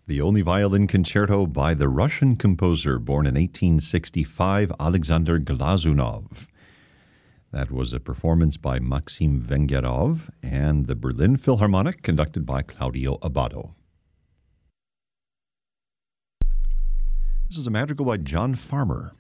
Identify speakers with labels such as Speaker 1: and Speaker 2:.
Speaker 1: the only violin concerto by the Russian composer born in 1865, Alexander Glazunov. That was a performance by Maxim Vengerov and the Berlin Philharmonic, conducted by Claudio Abbado. This is a madrigal by John Farmer.